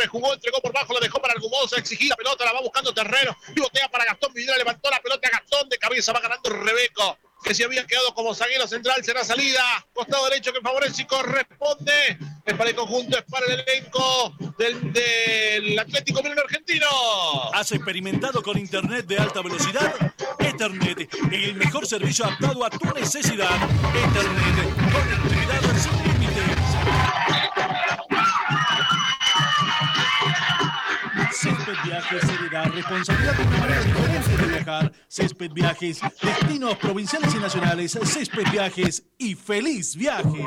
rejugó, entregó por bajo, la dejó para Argumosa, exigida pelota, la va buscando Terrero, pivotea para Gastón Videla, levantó la pelota, Gastón de cabeza, va ganando Rebeco, que se había quedado como zaguero central, será salida, costado derecho que favorece y corresponde, es para el conjunto, es para el elenco del Atlético Mineiro argentino. ¿Has experimentado con internet de alta velocidad? Ethernet, el mejor servicio adaptado a tu necesidad. Ethernet, conectividad sin límites. Césped Viajes heredar responsabilidad de una manera diferente de viajar. Césped Viajes, destinos provinciales y nacionales. Césped Viajes y feliz viaje.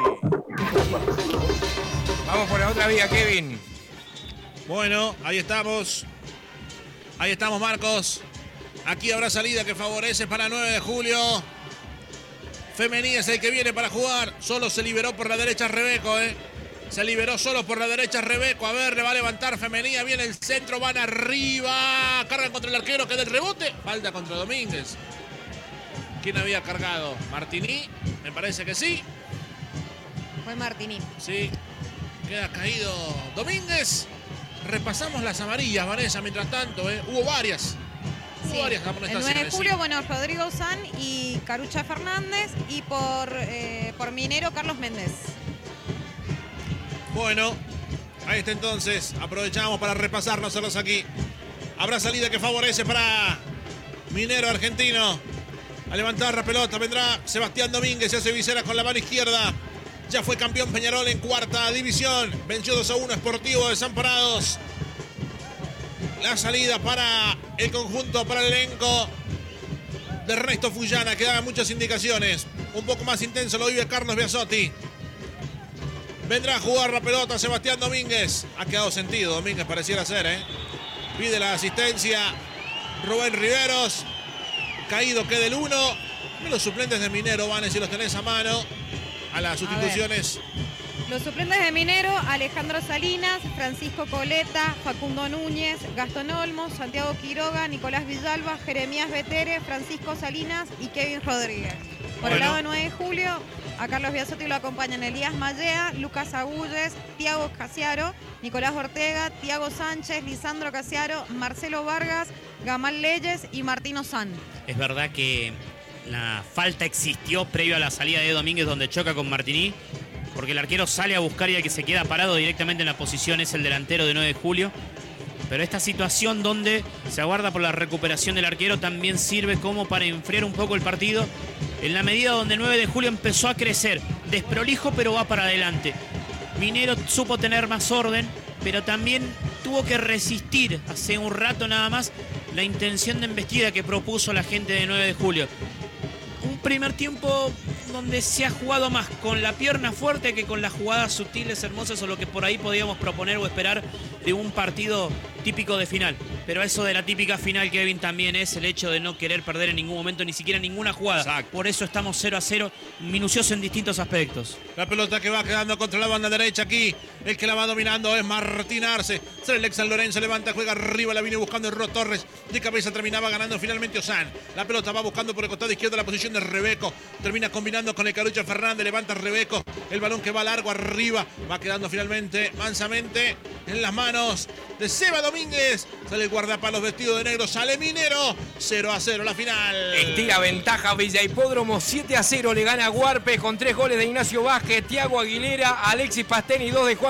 Vamos por la otra vía, Kevin. Bueno, ahí estamos. Ahí estamos, Marcos. Aquí habrá salida que favorece para 9 de julio. Femení es el que viene para jugar. Solo se liberó por la derecha Rebeco, Se liberó solo por la derecha Rebeco. A ver, le va a levantar Femenía. Viene el centro, van arriba. Cargan contra el arquero que del rebote. Falta contra Domínguez. ¿Quién había cargado? ¿Martini? Me parece que sí. Fue Martini. Sí. Queda caído Domínguez. Repasamos las amarillas, Vanessa, mientras tanto. Hubo varias. Sí. El 9 de julio, bueno, Rodrigo San y Carucha Fernández. Y por Minero, Carlos Méndez. Bueno, ahí está entonces. Aprovechamos para repasar nosotros aquí. Habrá salida que favorece para Minero argentino. A levantar la pelota vendrá Sebastián Domínguez. Se hace visera con la mano izquierda. Ya fue campeón Peñarol en cuarta división. Venció 2-1 Sportivo Desamparados. La salida para el conjunto, para el elenco de Ernesto Fullana, que da muchas indicaciones. Un poco más intenso lo vive Carlos Biasotti. Vendrá a jugar la pelota Sebastián Domínguez. Ha quedado sentido, Domínguez pareciera ser, Pide la asistencia Rubén Riveros. Caído queda el 1. Los suplentes de Minero, Vanes, si los tenés a mano. A las sustituciones. Los suplentes de Minero: Alejandro Salinas, Francisco Coleta, Facundo Núñez, Gastón Olmos, Santiago Quiroga, Nicolás Villalba, Jeremías Betere, Francisco Salinas y Kevin Rodríguez. Por el lado de 9 de julio, a Carlos Biasotti lo acompañan Elías Mallea, Lucas Agulles, Tiago Casiaro, Nicolás Ortega, Tiago Sánchez, Lisandro Casiaro, Marcelo Vargas, Gamal Leyes y Martino San. Es verdad que la falta existió previo a la salida de Domínguez, donde choca con Martini, porque el arquero sale a buscar y el que se queda parado directamente en la posición es el delantero de 9 de julio. Pero esta situación donde se aguarda por la recuperación del arquero también sirve como para enfriar un poco el partido, en la medida donde 9 de julio empezó a crecer. Desprolijo, pero va para adelante. Minero supo tener más orden, pero también tuvo que resistir hace un rato nada más la intención de embestida que propuso la gente de 9 de julio. Un primer tiempo donde se ha jugado más con la pierna fuerte que con las jugadas sutiles, hermosas, o lo que por ahí podíamos proponer o esperar de un partido típico de final. Pero eso de la típica final, Kevin, también es el hecho de no querer perder en ningún momento, ni siquiera ninguna jugada. Exacto. Por eso estamos 0-0, minucioso en distintos aspectos. La pelota que va quedando contra la banda derecha aquí. El que la va dominando es Martín Arce. Sale el San Lorenzo, levanta, juega arriba, la viene buscando el Ro Torres. De cabeza terminaba ganando finalmente Ozan. La pelota va buscando por el costado izquierdo la posición de Rebeco. Termina combinando con el Carucha Fernández, levanta Rebeco. El balón que va largo arriba. Va quedando finalmente mansamente en las manos de Seba Domínguez. Sale el guardapalos vestido de negro. Sale Minero. 0-0 la final. Estira ventaja Villa Hipódromo. 7-0 le gana Guarpe con 3 goles de Ignacio Vázquez, Tiago Aguilera, Alexis Pastén y 2 de Juan